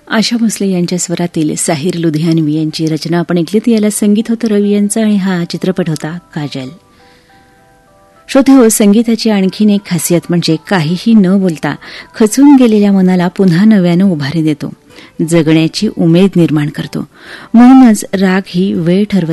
आशा भोसले यांच्या स्वरातील साहिर लुधियानवी यांची रचना आपण ऐकलीत. याला संगीत होतं रवी यांचं आणि हा चित्रपट होता काजल. श्रोते हो, संगीताची आणखीन एक खासियत म्हणजे काहीही न बोलता खचून गेलेल्या मनाला पुन्हा नव्यानं उभारी देतो, जगण्याची उमेद निर्माण करतो. म्हणूनच राग ही वेळ ठरवत